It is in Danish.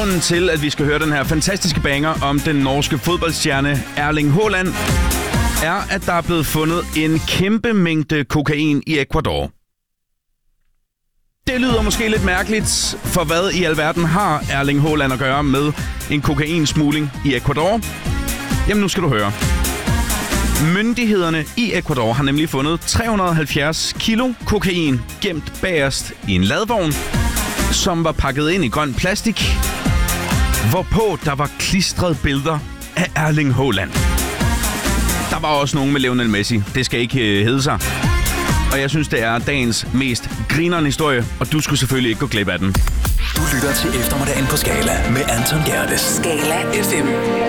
grunden til, at vi skal høre den her fantastiske banger om den norske fodboldstjerne Erling Haaland, er, at der er blevet fundet en kæmpe mængde kokain i Ecuador. Det lyder måske lidt mærkeligt, for hvad i alverden har Erling Haaland at gøre med en kokainsmugling i Ecuador? Jamen nu skal du høre. Myndighederne i Ecuador har nemlig fundet 370 kilo kokain gemt bagerst i en ladvogn, som var pakket ind i grøn plastik, hvorpå der var klistret billeder af Erling Haaland. Der var også nogen med Lionel Messi. Det skal ikke hedde sig. Og jeg synes, det er dagens mest grinerende historie, og du skulle selvfølgelig ikke gå glip af den. Du lytter til Eftermiddagen på Skala med Anton Gerdes. Skala FM.